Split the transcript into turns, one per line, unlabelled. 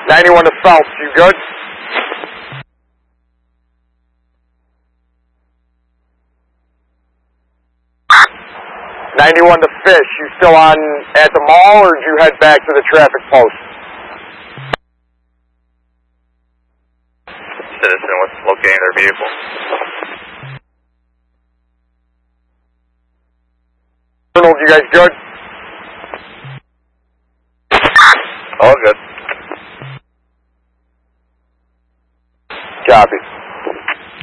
91 to Phelps, you good? .91 to Fish, you still on at the mall, or did you head back to the traffic post?
Citizen was locating their vehicle.
Colonel, you guys good?
All good.
Copy.